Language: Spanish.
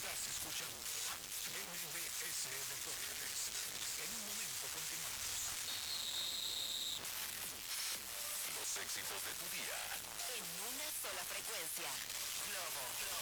Estás escuchando MBS Deportes. En un momento continuamos. Los éxitos de tu día. En una sola frecuencia. Globo.